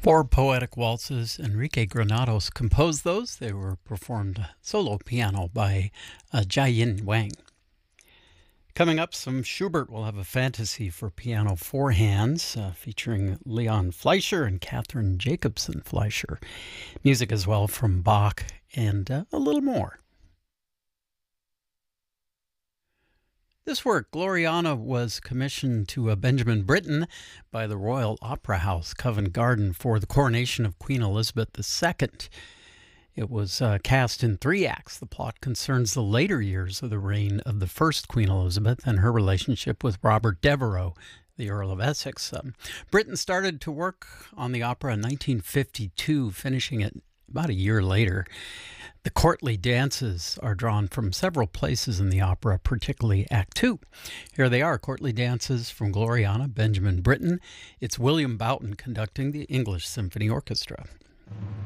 Four poetic waltzes. Enrique Granados composed those. They were performed solo piano by Jiayin Wang. Coming up, some Schubert. Will have a fantasy for piano four hands featuring Leon Fleischer and Catherine Jacobson Fleischer. Music as well from Bach and a little more. This work, Gloriana, was commissioned to Benjamin Britten by the Royal Opera House, Covent Garden, for the coronation of Queen Elizabeth II. It was cast in 3 acts. The plot concerns the later years of the reign of the first Queen Elizabeth and her relationship with Robert Devereux, the Earl of Essex. Britten started to work on the opera in 1952, finishing it about a year later. The courtly dances are drawn from several places in the opera, particularly Act 2. Here they are, courtly dances from Gloriana, Benjamin Britten. It's William Boughton conducting the English Symphony Orchestra.